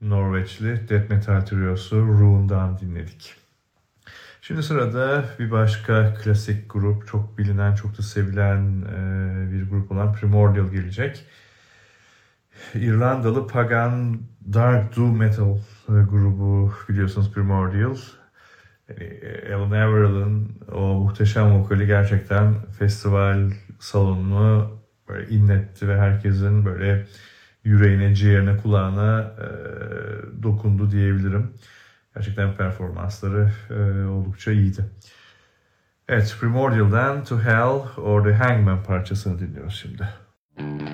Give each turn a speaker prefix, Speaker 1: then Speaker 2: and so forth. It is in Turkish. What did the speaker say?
Speaker 1: Norveçli death metal triosu Rune'dan dinledik. Şimdi sırada bir başka klasik grup, çok bilinen, çok da sevilen bir grup olan Primordial gelecek. İrlandalı pagan dark doom metal grubu biliyorsunuz Primordial. Alan Everill'ın o muhteşem vokali gerçekten festival salonunu böyle inletti ve herkesin böyle yüreğine, ciğerine, kulağına dokundu diyebilirim. Gerçekten performansları oldukça iyiydi. Evet, Primordial'dan To Hell or the Hangman parçasını dinliyoruz şimdi.